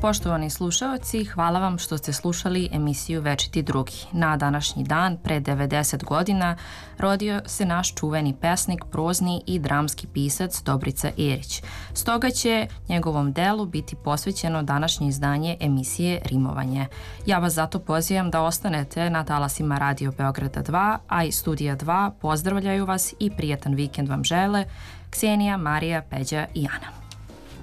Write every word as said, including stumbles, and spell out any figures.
Poštovani slušaoci, hvala vam što ste slušali emisiju Večiti drugi. Na današnji dan, pre devedeset godina, rodio se naš čuveni pesnik, prozni i dramski pisac Dobrica Erić. Stoga će njegovom delu biti posvećeno današnje izdanje emisije Rimovanje. Ja vas zato pozivam da ostanete na talasima Radio Beograda dva, a i Studija dva pozdravljaju vas i prijatan vikend vam žele Ksenija, Marija, Peđa i Ana.